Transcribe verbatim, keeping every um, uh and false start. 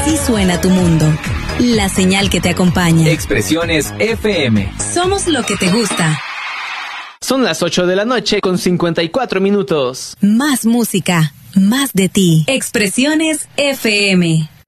Así suena tu mundo. La señal que te acompaña. Expresiones F M. Somos lo que te gusta. Son las ocho de la noche con cincuenta y cuatro minutos. Más música, más de ti. Expresiones F M.